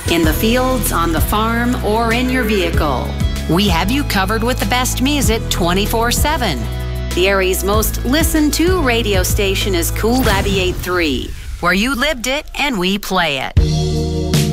In the fields, on the farm, or in your vehicle, we have you covered with the best music 24/7. The area's most listened to radio station is Cool 98.3, where you lived it and we play it.